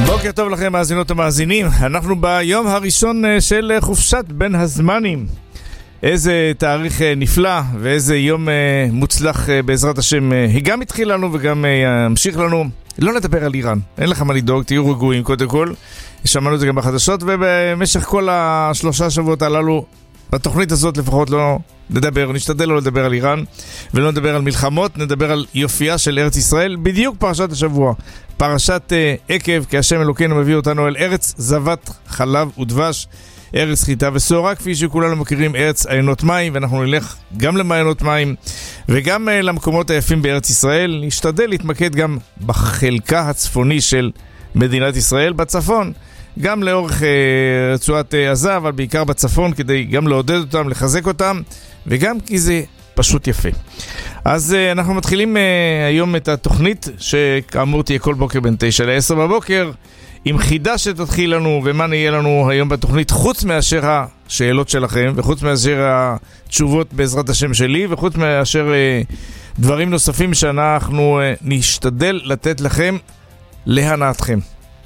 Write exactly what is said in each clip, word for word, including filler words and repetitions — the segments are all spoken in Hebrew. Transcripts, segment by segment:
בוקר טוב לכם מאזינות ומאזינים. אנחנו ביום הראשון של חופשת בין הזמנים. איזה תאריך נפלא ואיזה יום מוצלח בעזרת השם. היא גם התחיל לנו וגם ימשיך לנו. לא נדבר על איראן, אין לך מה לדאוג, תהיו רגועים קודם כל. שמענו את זה גם בחדשות, ובמשך כל השלושה שבועות הללו בתוכנית הזאת לפחות לא נדבר, נשתדל לא לדבר על איראן ולא נדבר על מלחמות, נדבר על יופייה של ארץ ישראל. בדיוק פרשת השבוע, פרשת uh, עקב, כי השם אלוקינו מביא אותנו אל ארץ זבת חלב ודבש, ארץ חיטה ושעורה, כפי שכולנו מכירים, ארץ עיינות מים, ואנחנו נלך גם למעיינות מים וגם uh, למקומות היפים בארץ ישראל. נשתדל להתמקד גם בחלקה הצפוני של מדינת ישראל, בצפון, גם לאורך אה, רצועת אה, עזה, אבל בעיקר בצפון, כדי גם לעודד אותם, לחזק אותם, וגם כי זה פשוט יפה. אז אה, אנחנו מתחילים אה, היום את התוכנית, שכאמור תהיה כל בוקר בין תשע לעשר בבוקר, עם חידה שתתחיל לנו, ומה נהיה לנו היום בתוכנית, חוץ מאשר השאלות שלכם, וחוץ מאשר התשובות בעזרת השם שלי, וחוץ מאשר אה, דברים נוספים שאנחנו אה, נשתדל לתת לכם להנאתכם.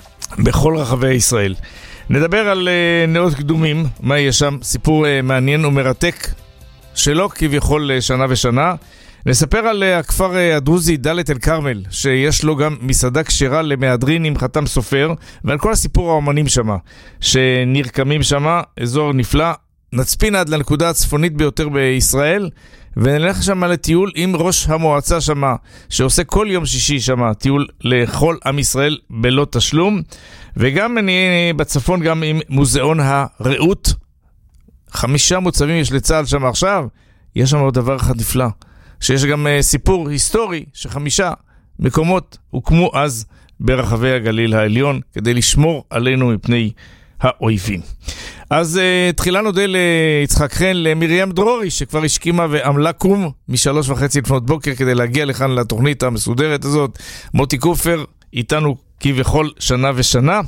בכל רחבי ישראל. נדבר על uh, נאות קדומים, מה יש שם, סיפור uh, מעניין ומרתק שלא כביכול uh, שנה ושנה. נספר על uh, הכפר uh, הדרוזי דלית אל כרמל, שיש לו גם מסעדה כשרה למהדרין עם חתם סופר, ועל כל הסיפור האומנים שם, שנרקמים שם, אזור נפלא. נצפין עד לנקודה הצפונית ביותר בישראל, ונלך שם לטיול עם ראש המועצה שם, שעושה כל יום שישי שם, טיול לכל עם ישראל בלא תשלום. וגם נהיה בצפון גם עם מוזיאון הרעות. חמישה מוצבים יש לצה"ל שם עכשיו. יש שם עוד דבר אחד נפלא, שיש גם סיפור היסטורי שחמישה מקומות הוקמו אז ברחבי הגליל העליון, כדי לשמור עלינו מפני האויבים. אז uh, תחילה נודה ליצחק חן, למרים דרורי, שכבר השכימה ועמלה קום משלוש וחצי לפנות בוקר כדי להגיע לכאן לתוכנית המסודרת הזאת. מוטי קופר איתנו כבכל שנה ושנה,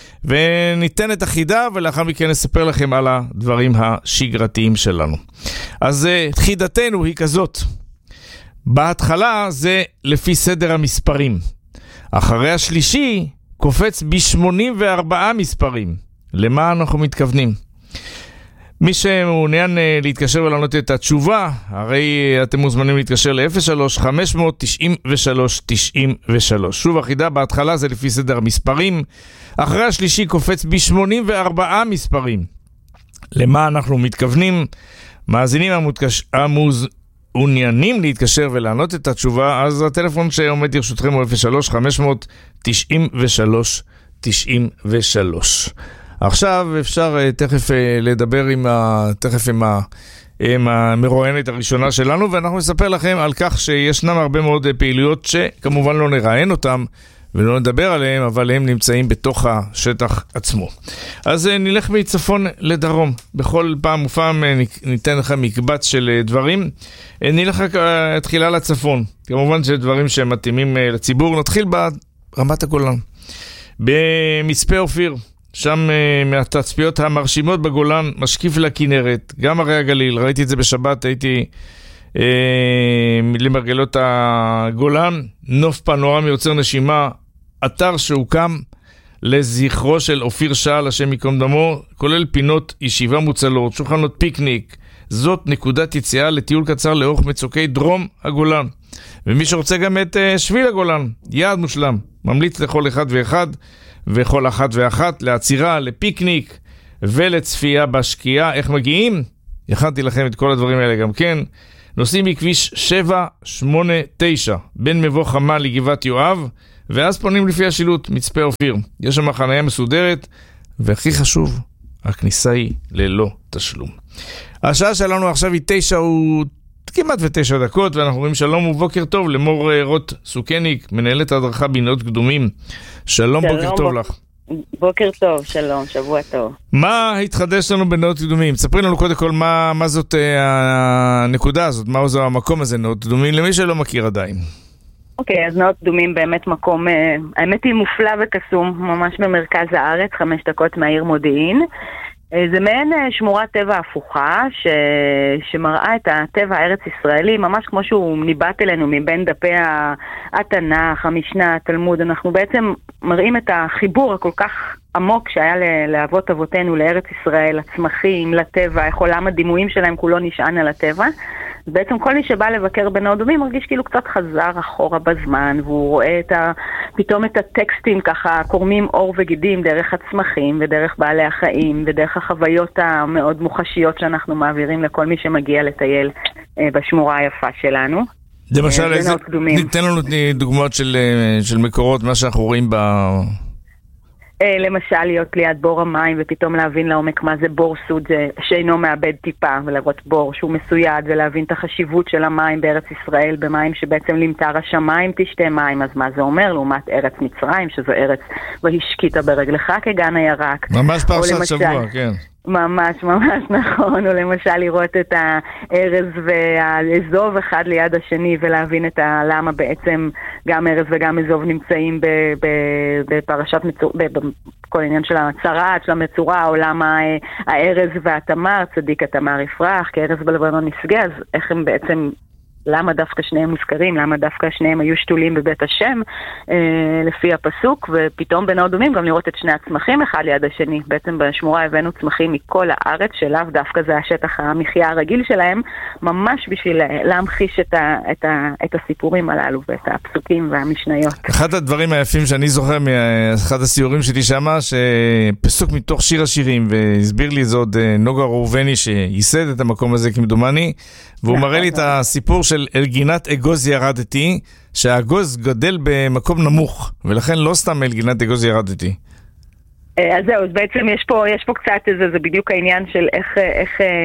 וניתן את החידה ולאחר מכן נספר לכם על הדברים השגרתיים שלנו. אז uh, חידתנו היא כזאת. בהתחלה זה לפי סדר המספרים. אחרי השלישי קופץ ב-שמונים וארבעה מספרים. למה אנחנו מתכוונים? מי שמעוניין להתקשר ולענות את התשובה, הרי אתם מוזמנים להתקשר ל-אפס שלוש חמש תשע שלוש תשע שלוש. שוב החידה, בהתחלה זה לפי סדר המספרים, אחרי השלישי קופץ ב-שמונים וארבעה מספרים. למה אנחנו מתכוונים? מאזינים המותקש... המעוניינים להתקשר ולענות את התשובה, אז הטלפון שעומד לרשותכם הוא אפס שלוש חמש תשע שלוש תשע שלוש. עכשיו אפשר תכף לדבר עם ה... תכף עם ה... עם המרואיינת הראשונה שלנו, ואנחנו נספר לכם על כך שישנם הרבה מאוד פעילויות שכמובן לא נראיין אותם ולא נדבר עליהם, אבל הם נמצאים בתוך השטח עצמו. אז נלך מצפון לדרום. בכל פעם ופעם ניתן לך מקבץ של דברים. נלך תחילה לצפון. כמובן שדברים שמתאימים לציבור. נתחיל ברמת הגולן. במצפה אופיר, שם uh, מהתצפיות המרשימות בגולן, משקיף לכנרת, גם הרי הגליל, ראיתי את זה בשבת, הייתי uh, למרגלות הגולן, נוף פנורמי יוצר נשימה, אתר שהוקם לזכרו של אופיר שעל, השם יקום דמו, כולל פינות ישיבה מוצלות, שולחנות פיקניק. זאת נקודת יציאה לטיול קצר לאורך מצוקי דרום הגולן. ומי שרוצה גם את uh, שביל הגולן, יעד מושלם, ממליץ לכל אחד ואחד וכל אחת ואחת לעצירה, לפיקניק ולצפייה בשקיעה. איך מגיעים? הכנתי לכם את כל הדברים האלה גם כן. נוסעים מכביש שבע שמונה תשע בין מבוא חמה לגבעת יואב, ואז פונים לפי השילוט מצפה אופיר. יש שם חניה מסודרת, והכי חשוב, הכניסה היא ללא תשלום. השעה שלנו עכשיו היא תשע הוא כמעט ותשע דקות, ואנחנו רואים שלום ובוקר טוב למור רוט סוכניק, מנהלת הדרכה בנאות קדומים. שלום, שלום בוקר טוב ב... לך. בוקר טוב, שלום, שבוע טוב. מה התחדש לנו בנאות קדומים? ספרי לנו קודם כל מה, מה זאת הנקודה הזאת, מה זה המקום הזה, נאות קדומים, למי שלא מכיר עדיין. אוקיי, okay, אז נאות קדומים באמת מקום, האמת היא מופלא וקסום, ממש במרכז הארץ, חמש דקות מהעיר מודיעין. זה מעין שמורת טבע הפוכה, ש... שמראה את הטבע הארץ ישראלי, ממש כמו שהוא ניבט אלינו מבין דפי התנ"ך, המשנה, התלמוד. אנחנו בעצם מראים את החיבור הכל כך עמוק שהיה לאבות אבותינו, לארץ ישראל, לצמחים, לטבע, איך עולם הדימויים שלהם כולו נשען על הטבע. בעצם כל מי שבא לבקר בני אדומים מרגיש כאילו קצת חזר אחורה בזמן, והוא רואה את ה... פתאום את הטקסטים ככה קורמים אור וגידים דרך הצמחים ודרך בעלי החיים ודרך החוויות המאוד מוחשיות שאנחנו מעבירים לכל מי שמגיע לטייל בשמורה היפה שלנו. למשל, איזה... ניתן לנו דוגמאות של, של מקורות, מה שאנחנו רואים ב... למשל להיות ליד בור המים ופתאום להבין לעומק מה זה בור סוד שאינו מאבד טיפה, ולראות בור שהוא מסויד ולהבין את החשיבות של המים בארץ ישראל, במים שבעצם למטר השמיים תשתה מים. אז מה זה אומר לעומת ארץ מצרים, שזו ארץ והשקית ברגלך כגן הירק. ממש פרשת שבוע, כן. ממש ממש נכון, או למשל לראות את הארז והאזוב אחד ליד השני ולהבין את למה בעצם גם ארז וגם אזוב נמצאים בפרשת מצורע, בכל עניין של הצרעת, של המצורע, או למה הארז והתמר, צדיק התמר יפרח, כי ארז בלבנון נסגה, אז איך הם בעצם... למה דווקא שניהם מוזכרים, למה דווקא שניהם היו שתולים בבית השם, אה, לפי הפסוק, ופתאום בין האדומים גם לראות את שני הצמחים אחד ליד השני. בעצם בשמורה הבאנו צמחים מכל הארץ, שלאו דווקא זה השטח המחיה הרגיל שלהם, ממש בשביל להמחיש את, ה, את, ה, את הסיפורים הללו, ואת הפסוקים והמשניות. אחד הדברים היפים שאני זוכר מאחד הסיורים שלי שמה, שפסוק מתוך שיר השירים, והסביר לי זאת נוגה ראובני, שייסד את המקום הזה כמדומני, והוא מראה לי את הסיפור של אל גינת אגוז ירדתי, שהאגוז גדל במקום נמוך, ולכן לא סתם אל גינת אגוז ירדתי. אז זהו, אז בעצם יש פה, יש פה קצת איזה, זה בדיוק העניין של איך, איך אה,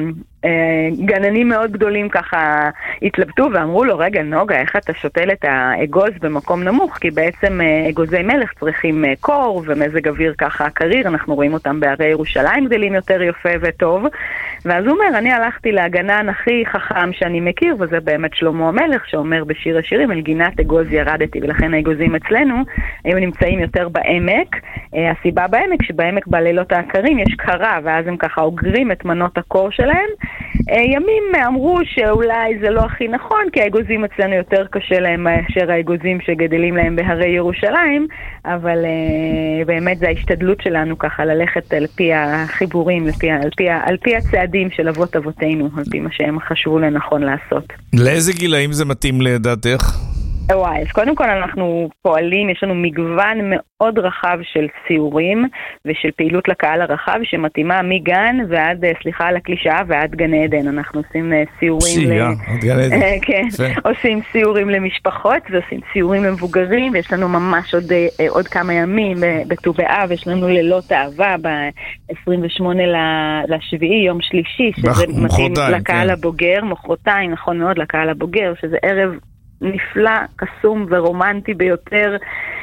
אה, גננים מאוד גדולים ככה התלבטו ואמרו לו, רגע נוגה, איך אתה שותל את האגוז במקום נמוך? כי בעצם אה, אגוזי מלך צריכים אה, קור ומזג אוויר ככה קריר, אנחנו רואים אותם בערי ירושלים גדלים יותר יפה וטוב, ואז הוא אומר, אני הלכתי להגנן הכי חכם שאני מכיר, וזה באמת שלמה המלך שאומר בשיר השירים, אל גינת אגוז ירדתי, ולכן האגוזים אצלנו היו נמצאים יותר בעמק. אה, הסיבה בעמק, שבעמק בלילות העקרים יש קרה, ואז הם ככה אוגרים את מנות הקור שלהם. ימים אמרו שאולי זה לא הכי נכון, כי האגוזים אצלנו יותר קשה להם מאשר האגוזים שגדלים להם בהרי ירושלים, אבל באמת זה ההשתדלות שלנו ככה ללכת על פי החיבורים, על פי, על פי, על פי הצעדים של אבות אבותינו, על פי מה שהם חשבו לנכון לעשות. לאיזה גילאים זה מתאים לדעתך? וואי, אז קודם כל אנחנו פועלים, יש לנו מגוון מאוד רחב של סיורים ושל פעילות לקהל הרחב שמתאימה מגן ועד, סליחה על הקלישאה, ועד גן עדן. אנחנו עושים סיורים שיהיה, ל... עד גן עדן. כן, עושים סיורים למשפחות ועושים סיורים למבוגרים, ויש לנו ממש עוד, עוד כמה ימים בט"ו באב, יש לנו לילות אהבה ב-עשרים ושמונה לשביעי, יום שלישי, שזה מתאים לקהל הבוגר, מחרתיים, נכון מאוד, לקהל הבוגר, שזה ערב נפלא, קסום ורומנטי ביותר,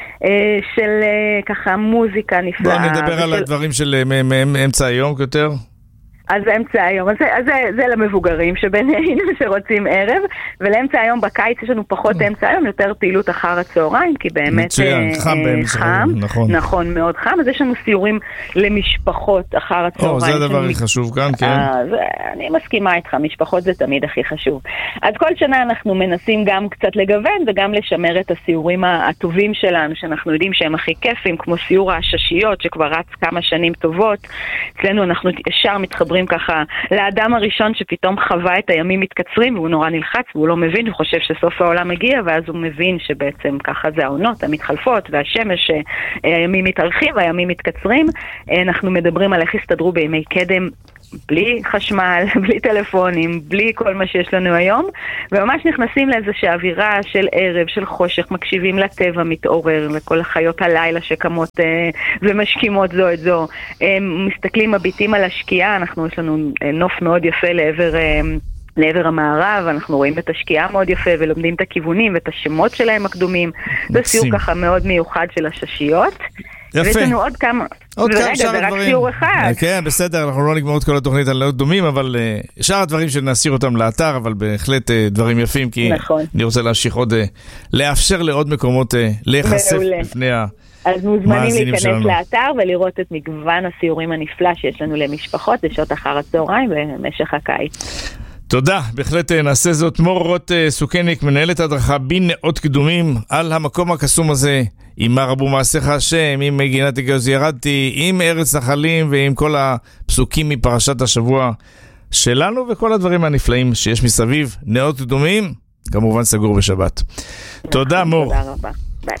של ככה מוזיקה נפלאה. בוא נדבר ושל... על הדברים של אמצע היום יותר. אז אמצע היום, אז זה, אז זה, זה למבוגרים שבינינו שרוצים ערב, ולאמצע היום בקיץ יש לנו פחות אמצע היום, יותר פעילות אחר הצהריים, כי באמת מצוין, חם באמצע חם, נכון. נכון, מאוד חם, אז יש לנו סיורים למשפחות אחר הצהריים. או, זה הדבר הכי חשוב כאן, כן. אז אני מסכימה איתך, משפחות זה תמיד הכי חשוב. אז כל שנה אנחנו מנסים גם קצת לגוון, וגם לשמר את הסיורים הטובים שלנו, שאנחנו יודעים שהם הכי כיפים, כמו סיור הששיות, שכבר רץ כמה שנים טובות. אצלנו אנחנו ישר מתחברים ככה לאדם הראשון שפתאום חווה את הימים מתקצרים והוא נורא נלחץ והוא לא מבין, הוא חושב שסוף העולם מגיע, ואז הוא מבין שבעצם ככה זה העונות המתחלפות והשמש, הימים מתארחים והימים מתקצרים. אנחנו מדברים על איך הסתדרו בימי קדם בלי חשמל, בלי טלפונים, בלי כל מה שיש לנו היום, וממש נכנסים לאיזושהי אווירה של ערב, של חושך, מקשיבים לטבע מתעורר, לכל החיות הלילה שקמות אה, ומשכימות זו את זו, אה, מסתכלים, מביטים על השקיעה, אנחנו יש לנו אה, נוף מאוד יפה לעבר... אה, לעבר המערב, אנחנו רואים את השקיעה מאוד יפה ולומדים את הכיוונים ואת השמות שלהם הקדומים. זה סיור ככה מאוד מיוחד של הששיות. יש לנו עוד כמה... עוד כמה שאר ורק הדברים. שיעור אחד. כן, בסדר, אנחנו לא נגמור את כל התוכנית על לא דומים, אבל uh, שאר הדברים שנאסיר אותם לאתר, אבל בהחלט uh, דברים יפים, כי נכון. אני רוצה להמשיך עוד, uh, לאפשר לעוד מקומות uh, להיחשף בפני ה... אז מוזמנים להיכנס לאתר ולראות את מגוון הסיורים הנפלא שיש לנו למשפחות בשעות אחר הצהריים במשך הקיץ. תודה, בהחלט נעשה זאת. מור רוט סוכניק, מנהלת הדרכה בנאות קדומים, על המקום הקסום הזה, עם מה רבו מעשיך השם, עם מגינת הגז ירדתי, עם ארץ נחלים ועם כל הפסוקים מפרשת השבוע שלנו וכל הדברים הנפלאים שיש מסביב. נאות קדומים, כמובן סגור בשבת. תודה מור. תודה רבה. ביי.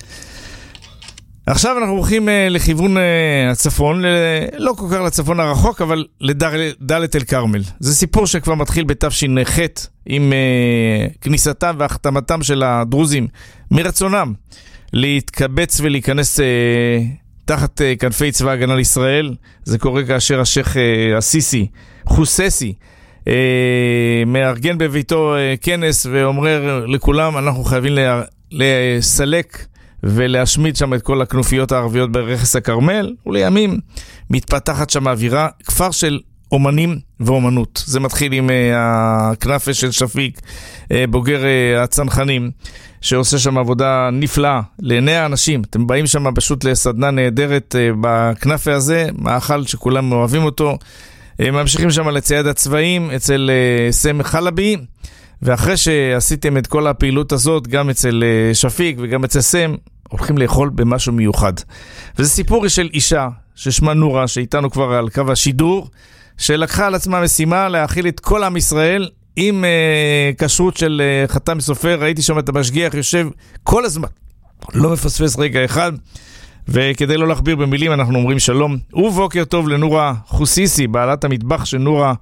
עכשיו אנחנו הולכים uh, לכיוון uh, הצפון, ל- לא כל כך לצפון הרחוק, אבל לדלית אל כרמל. זה סיפור שכבר מתחיל בתש"ח עם uh, כניסתם והחתמתם של הדרוזים מרצונם להתקבץ ולהיכנס uh, תחת uh, כנפי צבא הגנה לישראל. זה קורה כאשר השייך uh, הסיסי, חוססי, uh, מארגן בביתו uh, כנס ואומר לכולם, אנחנו חייבים לה- לסלק ולהשמיד שם את כל הכנופיות הערביות ברכס הכרמל, ולימים מתפתחת שם אווירה, כפר של אומנים ואומנות. זה מתחיל עם uh, הכנפה של שפיק, uh, בוגר uh, הצנחנים, שעושה שם עבודה נפלאה לעיני האנשים. אתם באים שם פשוט לסדנה נהדרת uh, בכנפה הזה, מאכל שכולם אוהבים אותו. Uh, ממשיכים שם לצייד הצבאים אצל uh, סם חלבי, ואחרי שעשיתם את כל הפעילות הזאת, גם אצל uh, שפיק וגם אצל סם, הולכים לאכול במשהו מיוחד. וזה סיפור של אישה ששמה נורה, שאיתנו כבר על קו השידור, שלקחה על עצמה משימה להאכיל את כל עם ישראל עם uh, כשרות של uh, חתם סופר. ראיתי שם את המשגיח יושב כל הזמן, לא מפספס רגע אחד. וכדי לא להכביר במילים, אנחנו אומרים שלום ובוקר טוב לנורה חוסיסי, בעלת המטבח של נורה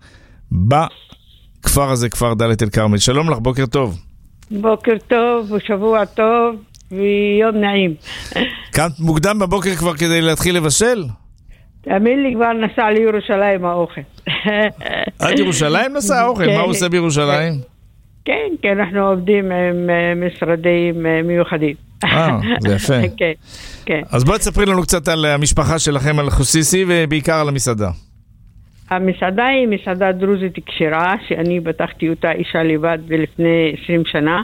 בכפר הזה, כפר דלית אל כרמל. שלום לך, בוקר טוב. בוקר טוב ושבוע טוב ויום נעים. קמת מוקדם בבוקר כבר כדי להתחיל לבשל? תאמין לי, כבר נסע לירושלים האוכל. עד ירושלים נסע האוכל? מה הוא עושה בירושלים? כן, כי אנחנו עובדים עם משרדים מיוחדים. אה, זה יפה. כן, כן. אז בואי תספרי לנו קצת על המשפחה שלכם, על חוסיסי, ובעיקר על המסעדה. המסעדה היא מסעדה דרוזית קשירה, שאני פתחתי אותה אישה לבד לפני עשרים שנה.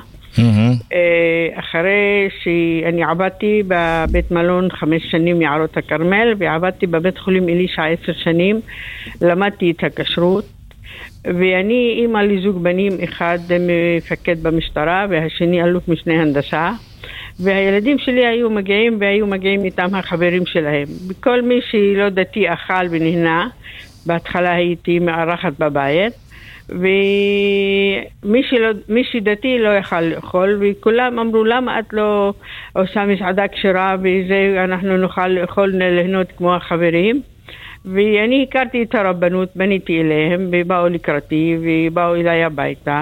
אחרי שאני עבדתי בבית מלון חמש שנים יערות הכרמל, ועבדתי בבית חולים אלישע עשר שנים, למדתי את הכשרות, ואני אימא לזוג בנים, אחד מפקד במשטרה והשני אלוף משנה הנדסה, והילדים שלי היו מגיעים והיו מגיעים איתם החברים שלהם. בכל מי שלא דתי אכל ונהנה. בהתחלה הייתי מארחת בבית, ומי שלא, מי שדתי לא יכל לאכול, וכולם אמרו, למה את לא עושה מסעדה קשירה וזה אנחנו נוכל לאכול, ליהנות כמו החברים. ואני הכרתי את הרבנות, בניתי אליהם ובאו לקראתי ובאו אליי הביתה.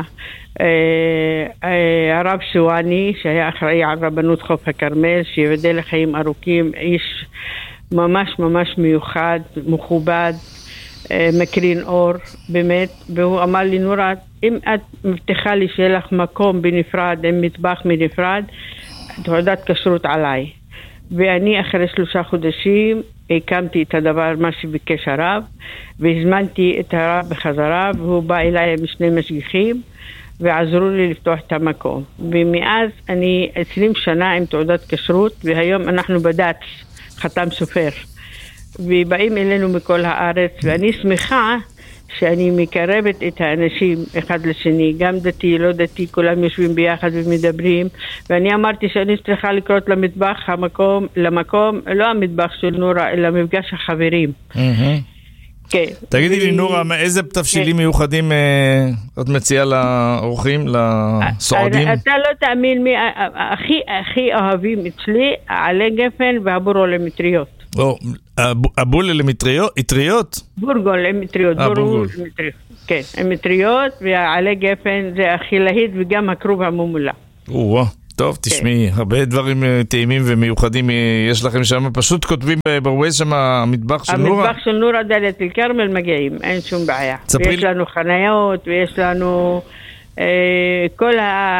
הרב שואני שהיה אחראי על רבנות חוף הכרמל, שיבדל לחיים ארוכים, איש ממש ממש מיוחד, מכובד, מקרין אור באמת, והוא אמר לי, נורה, אם את מבטיחה לי שיהיה לך מקום בנפרד עם מטבח מנפרד, תעודת כשרות עליי. ואני אחרי שלושה חודשים הקמתי את הדבר מה שביקש הרב, והזמנתי את הרב בחזרה, והוא בא אליי עם שני משגיחים ועזרו לי לפתוח את המקום. ומאז אני עשרים שנה עם תעודת כשרות, והיום אנחנו בד"ץ חתם סופר, ובאים אלינו מכל הארץ, ואני שמחה שאני מקרבת את האנשים אחד לשני, גם דתי, לא דתי, כולם יושבים ביחד ומדברים. ואני אמרתי שאני צריכה לקרות למטבח המקום, למקום, לא המטבח של נורה, אלא מפגש החברים. כן. תגידי לי נורה, איזה תבשילים מיוחדים את מציעה לאורחים, לסועדים? אתה לא תאמין מי, הכי אוהבים אצלי, העלי גפן והבורו למטריות. הבול למטריות? בורגול למטריות. בורגול. כן, המטריות והעלי גפן זה הכי להיט, וגם הכרוב המומולה. וואו, טוב, תשמעי, הרבה דברים טעימים ומיוחדים יש לכם שם, פשוט כותבים ברווייז שם המטבח של נורה? המטבח של נורה דלית אל כרמל מגיעים, אין שום בעיה. ויש לנו חניות, ויש לנו כל ה...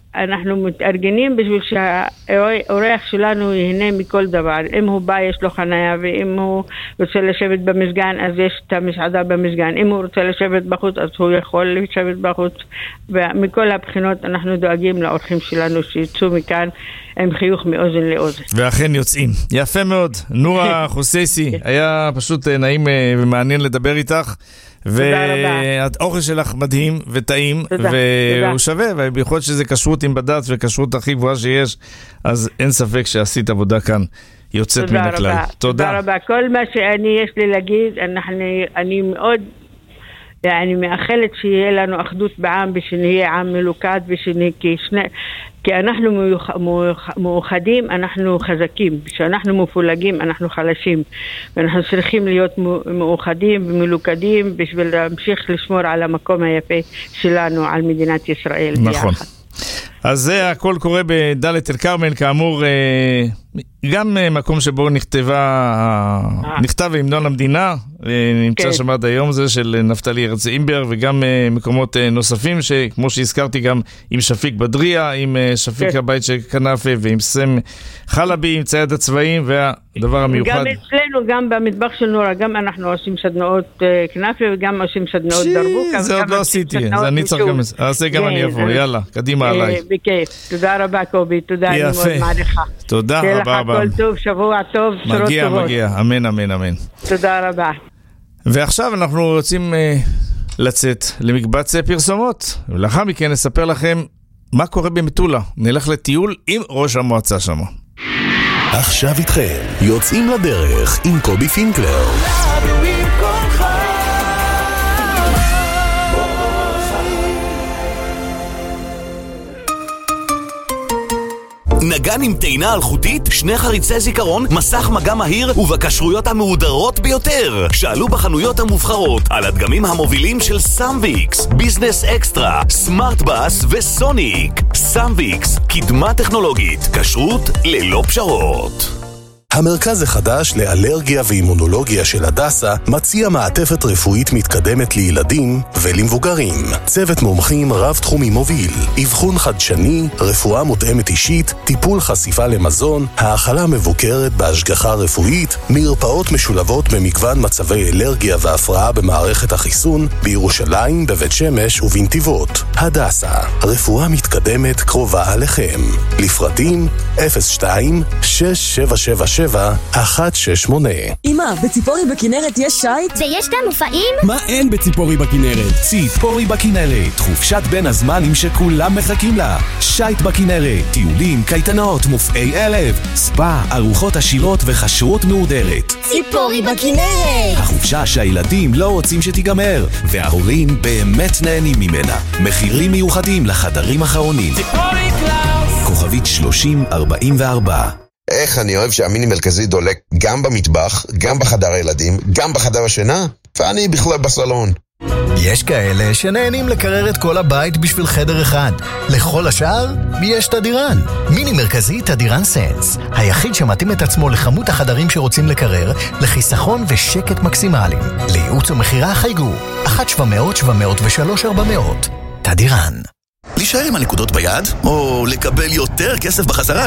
אנחנו מתארגנים בשביל שהאורח שלנו יהנה מכל דבר. אם הוא בא יש לו חניה, ואם הוא רוצה לשבת במסגן אז יש את המסעדה במסגן. אם הוא רוצה לשבת בחוץ אז הוא יכול לשבת בחוץ. ומכל הבחינות אנחנו דואגים לאורחים שלנו שיצאו מכאן עם חיוך מאוזן לאוזן. ואכן יוצאים. יפה מאוד. נורה חוסייסי, היה פשוט נעים ומעניין לדבר איתך. והאוכל שלך מדהים וטעים, והוא שווה, ובייחוד שזה כשרות עם בד"ץ וכשרות הכי גבוהה שיש, אז אין ספק שעשית עבודה כאן יוצאת מן הכלל. תודה. תודה רבה. כל מה שאני יש לי להגיד, אני מאוד אני מאחלת שיהיה לנו אחדות בעם, ושנהיה עם מלוכד, ושנהיה כשני, כי אנחנו מאוחדים, אנחנו חזקים. כשאנחנו מפולגים, אנחנו חלשים. ואנחנו צריכים להיות מאוחדים ומלוכדים בשביל להמשיך לשמור על המקום היפה שלנו, על מדינת ישראל. נכון. ביחד. אז זה הכל קורה בדלית אל כרמל, כאמור, גם מקום שבו נכתבה, נכתב המנון המדינה, נמצא שם עד היום זה של נפתלי הרץ אימבר, וגם מקומות נוספים, שכמו שהזכרתי גם עם שפיק בדריה, עם שפיק הבית של כנפה, ועם סם חלבי, עם צייד הצבעים, והדבר המיוחד. גם אצלנו, גם במטבח של נורה, גם אנחנו עושים סדנאות כנפה, וגם עושים סדנאות דרבוק. זה עוד לא עשיתי, זה אני צריך גם, אעשה גם אני אבוא, יאללה, קדימה עליי. בכיף, תודה רבה קובי, תודה, אני מאוד מעריכה. תודה רבה רבה. כל טוב, שבוע טוב, שורות טובות. מגיע, מגיע, אמן, אמן, אמן. תודה רבה. ועכשיו אנחנו רוצים uh, לצאת למקבץ פרסומות, ולאחר מכן נספר לכם מה קורה במטולה. נלך לטיול עם ראש המועצה שם. עכשיו איתכם, יוצאים לדרך עם קובי פינקלר. נגן עם טעינה אלחוטית, שני חריצי זיכרון, מסך מגע מהיר ובקשרויות המהודרות ביותר. שאלו בחנויות המובחרות על הדגמים המובילים של סמביקס, ביזנס אקסטרה, סמארט בס וסוניק. סמביקס, קדמה טכנולוגית, כשרות ללא פשרות. המרכז החדש לאלרגיה ואימונולוגיה של הדסה מציע מעטפת רפואית מתקדמת לילדים ולמבוגרים. צוות מומחים רב-תחומי מוביל, אבחון חדשני, רפואה מותאמת אישית, טיפול חשיפה למזון, האכלה מבוקרת בהשגחה רפואית, מרפאות משולבות במגוון מצבי אלרגיה והפרעה במערכת החיסון, בירושלים, בבית שמש ובנתיבות. הדסה, רפואה מתקדמת קרובה עליכם. לפרטים אפס שתיים שש שבע שבע שבע אחת שש שמונה. אמא, בציפורי בכנרת יש שייט? ויש גם מופעים? מה אין בציפורי בכנרת? ציפורי בכנרת, חופשת בין הזמנים שכולם מחכים לה. שייט בכנרת, טיולים, קייטנות, מופעי ערב, ספא, ארוחות עשירות וחשרות מהודרת. ציפורי בכנרת, החופשה שהילדים לא רוצים שתיגמר, וההורים באמת נהנים ממנה. מחירים מיוחדים לחדרים האחרונים. ציפורי קלאוס, כוכבית שלושים ארבעים וארבע. איך אני אוהב שהמיני מרכזי דולק גם במטבח, גם בחדר הילדים, גם בחדר השינה, ואני בכלל בסלון. יש כאלה שנהנים לקרר את כל הבית בשביל חדר אחד. לכל השאר, יש תדירן. מיני מרכזי תדירן סנס. היחיד שמתאים את עצמו לכמות החדרים שרוצים לקרר, לחיסכון ושקט מקסימליים. לייעוץ ומחירה חייגו. אחת שבע מאות שבע מאות ושלוש ארבע מאות. תדירן. להישאר עם הנקודות ביד, או לקבל יותר כסף בחזרה